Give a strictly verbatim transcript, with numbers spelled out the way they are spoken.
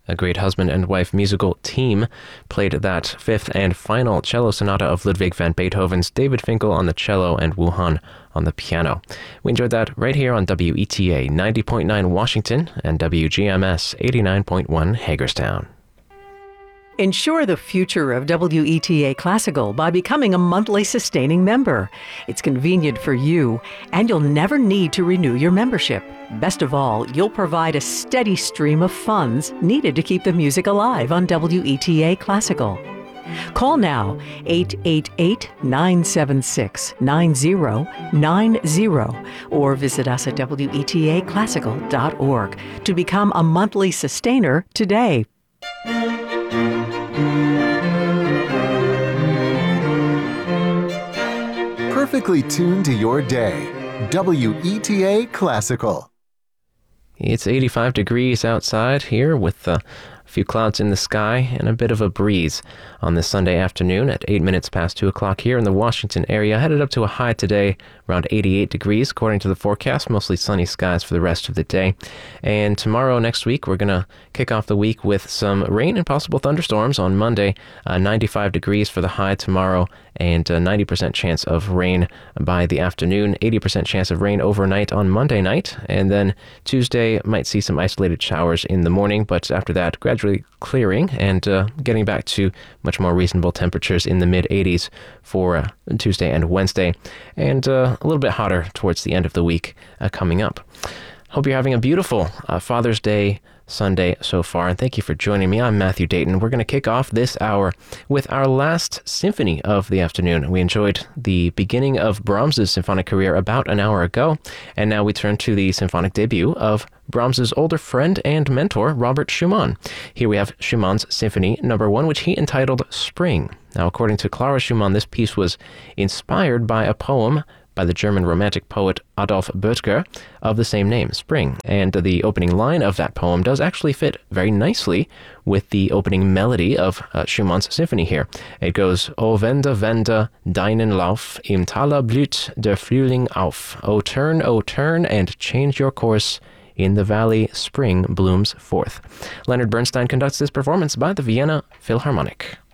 A great husband and wife musical team played that fifth and final cello sonata of Ludwig van Beethoven's David Finkel on the cello and Wu Han on the piano. We enjoyed that right here on W E T A ninety point nine Washington and W G M S eighty-nine point one Hagerstown. Ensure the future of W E T A Classical by becoming a monthly sustaining member. It's convenient for you, and you'll never need to renew your membership. Best of all, you'll provide a steady stream of funds needed to keep the music alive on W E T A Classical. Call now, eight eight eight, nine seven six, nine zero nine zero, or visit us at W E T A classical dot org to become a monthly sustainer today. Perfectly tuned to your day. W E T A Classical. It's eighty-five degrees outside here with uh, a few clouds in the sky and a bit of a breeze on this Sunday afternoon at eight minutes past two o'clock here in the Washington area. Headed up to a high today, around eighty-eight degrees according to the forecast. Mostly sunny skies for the rest of the day. And tomorrow, next week, we're going to kick off the week with some rain and possible thunderstorms on Monday. Uh, ninety-five degrees for the high tomorrow and a ninety percent chance of rain by the afternoon. eighty percent chance of rain overnight on Monday night. And then Tuesday might see some isolated showers in the morning, but after that, gradually clearing and uh, getting back to much more reasonable temperatures in the mid eighties for uh, Tuesday and Wednesday, and uh, a little bit hotter towards the end of the week uh, coming up. Hope you're having a beautiful uh, Father's Day Sunday so far, and thank you for joining me. I'm Matthew Dayton. We're going to kick off this hour with our last symphony of the afternoon. We enjoyed the beginning of Brahms's symphonic career about an hour ago, and now we turn to the symphonic debut of Brahms's older friend and mentor, Robert Schumann. Here we have Schumann's Symphony Number One, which he entitled Spring. Now, according to Clara Schumann, this piece was inspired by a poem by the German Romantic poet Adolf Böttger of the same name, Spring. And the opening line of that poem does actually fit very nicely with the opening melody of uh, Schumann's symphony here. It goes, O wende, wende deinen Lauf, im Tale blüht der Frühling auf. O turn, O turn, and change your course, in the valley spring blooms forth. Leonard Bernstein conducts this performance by the Vienna Philharmonic.